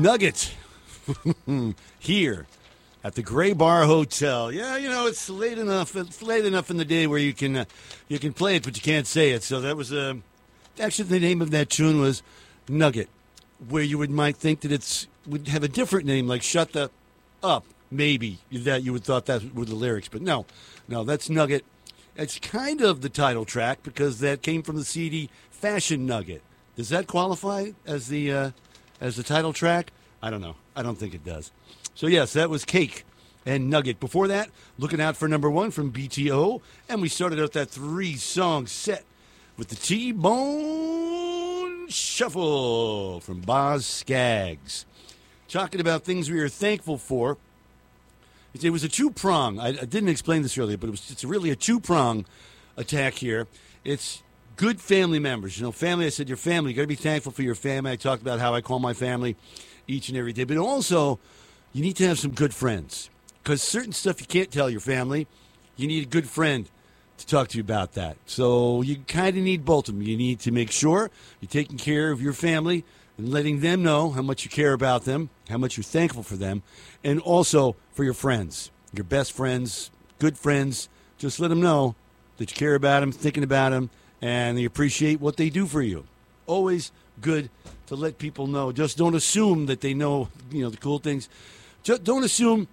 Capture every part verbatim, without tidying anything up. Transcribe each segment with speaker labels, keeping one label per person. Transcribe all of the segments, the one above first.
Speaker 1: Nugget here at the Gray Bar Hotel. Yeah, you know, it's late enough. It's late enough in the day where you can uh, you can play it, but you can't say it. So that was uh, actually the name of that tune was Nugget, where you would might think that it's would have a different name, like Shut the Up. Maybe that you would thought that were the lyrics, but no, no, that's Nugget. It's kind of the title track because that came from the C D Fashion Nugget. Does that qualify as the uh, as the title track? I don't know. I don't think it does. So yes, that was Cake and Nugget. Before that, Looking Out for Number One from B T O, and we started out that three-song set with the T-Bone Shuffle from Boz Scaggs. Talking about things we are thankful for. It was a two-prong. I, I didn't explain this earlier, but it was, it's really a two-prong attack here. It's good family members. You know, family, I said your family. You got to be thankful for your family. I talked about how I call my family each and every day. But also, you need to have some good friends. Because certain stuff you can't tell your family. You need a good friend to talk to you about that. So you kind of need both of them. You need to make sure you're taking care of your family and letting them know how much you care about them, how much you're thankful for them, and also for your friends, your best friends, good friends. Just let them know that you care about them, thinking about them, and you appreciate what they do for you. Always good to let people know. Just don't assume that they know, you know, the cool things. Just don't assume.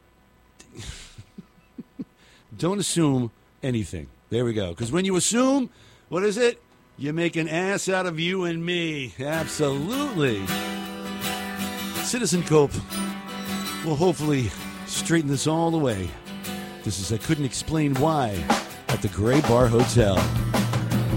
Speaker 1: Don't assume anything. There we go. Because when you assume, what is it? You make an ass out of you and me. Absolutely. Citizen Cope will hopefully straighten this all the way. This is I Couldn't Explain Why at the Gray Bar Hotel.